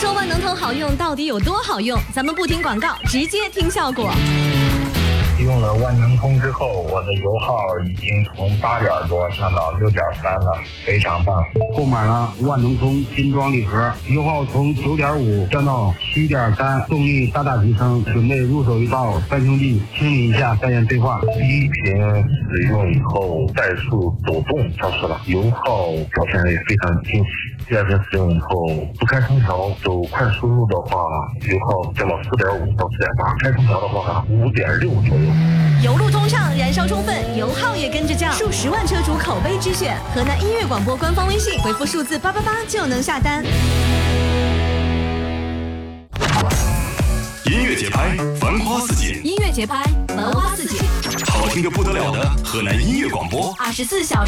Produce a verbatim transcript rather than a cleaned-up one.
说万能通好用到底有多好用？咱们不听广告，直接听效果。 用了万能通之后，我的油耗已经从八点多上到六点三了，非常棒。 购买了万能通精装礼盒，油耗从九点五降到七点三，动力大大提升。准备入手一道三兄弟清理一下再验对话。 第一瓶使用以后怠速抖动消失了，油耗表现也非常惊喜。第二瓶使用以后不开空调走快输入的话，油耗降到四点五到四点八，开空调的话五点六左右。 油路通畅，燃烧充分，油耗也跟着降，数十万车主口碑之选。河南音乐广播官方微信回复数字八八八就能下单。 音乐节拍，繁花似锦。 音乐节拍，繁花似锦。 好听的不得了的河南音乐广播， 二十四小时。